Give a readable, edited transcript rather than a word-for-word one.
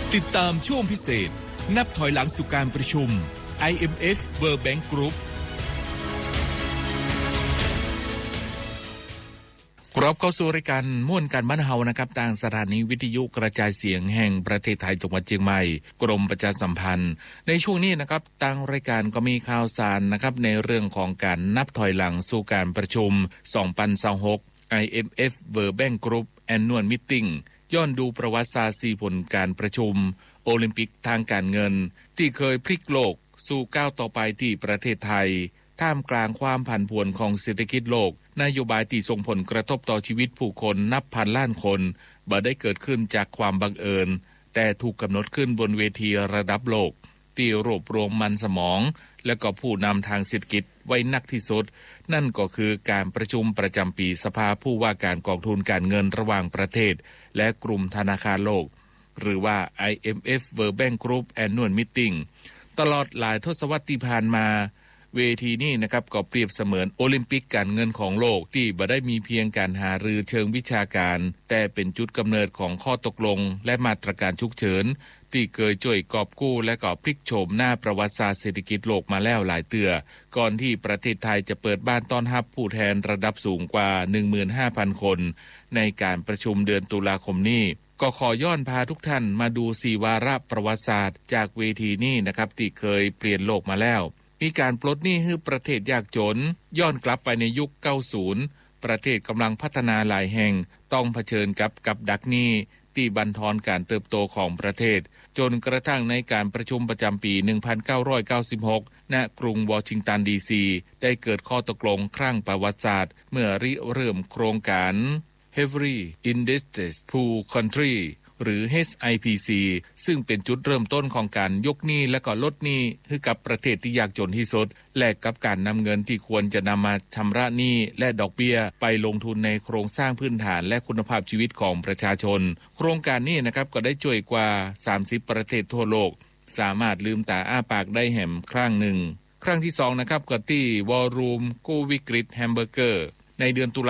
ติดตามช่วงพิเศษนับถอยหลังสู่การประชุม IMF World Bank Group กรอบเข้าสู่รายการม่วนการบ้านเฮานะครับทางสถานีวิทยุกระจายเสียงแห่งประเทศไทยจังหวัดเชียงใหม่กรมประชาสัมพันธ์ในช่วงนี้นะครับทางรายการก็มีข่าวสารนะครับในเรื่องของการนับถอยหลังสู่การประชุม2026 IMF World Bank Group Annual Meeting ย้อนดูประวัติศาสตร์4ผลการประชุมโอลิมปิกทางการเงินที่เคยพลิกโลกสู่ก้าวต่อไปที่ประเทศไทยท่ามกลางความผันผวนของเศรษฐกิจโลกนโยบายที่ส่งผลกระทบต่อชีวิตผู้คนนับพันล้านคนบ่ได้เกิดขึ้นจากความบังเอิญแต่ถูกกำหนดขึ้นบนเวทีระดับโลกที่รวบรวมมันสมองและก็ผู้นำทางเศรษฐกิจไว้นักที่สุดนั่นก็คือการประชุมประจำปีสภาผู้ว่าการกองทุนการเงินระหว่างประเทศและกลุ่มธนาคารโลกหรือว่า IMF World Bank Group Annual Meeting ตลอดหลายทศวรรษที่ผ่านมาเวทีนี้นะครับก็เปรียบเสมือนโอลิมปิกการเงินของโลกที่บ่ได้มีเพียงการหารือเชิงวิชาการแต่เป็นจุดกำเนิดของข้อตกลงและมาตรการฉุกเฉินที่เคยช่วยกอบกู้และก็พลิกโฉมหน้าประวัติศาสตร์เศรษฐกิจโลกมาแล้วหลายเตือก่อนที่ประเทศไทยจะเปิดบ้านต้อนรับผู้แทนระดับสูงกว่า 15,000 คนในการประชุมเดือนตุลาคมนี้ก็ขอย้อนพาทุกท่านมาดู4วาระประวัติศาสตร์จากเวทีนี้นะครับที่เคยเปลี่ยนโลกมาแล้วมีการปลดหนี้ให้ประเทศยากจนย้อนกลับไปในยุค 90 ประเทศกำลังพัฒนาหลายแห่งต้องเผชิญกับดักหนี้ที่บั่นทอนการเติบโตของประเทศจนกระทั่งในการประชุมประจำปี 1996 ณ กรุงวอชิงตันดีซีได้เกิดข้อตกลงครั้งประวัติศาสตร์เมื่อริเริ่มโครงการ Heavily Indebted Poor Country หรือ HIPC ซึ่งเป็นจุดเริ่มต้นของการยกหนี้และก็ลดหนี้ให้กับประเทศที่ยากจนที่สุดแลกกับการนำเงินที่ควรจะนำมาชำระหนี้และดอกเบี้ยไปลงทุนในโครงสร้างพื้นฐานและคุณภาพชีวิตของประชาชนโครงการนี้นะครับก็ได้ช่วยกว่า30ประเทศทั่วโลกสามารถลืมตาอ้าปากได้แหมครั้งหนึ่งครั้งที่2นะครับก็ที่วอลลุ่มกู้วิกฤตแฮมเบอร์เกอร์ในเดือนตุลา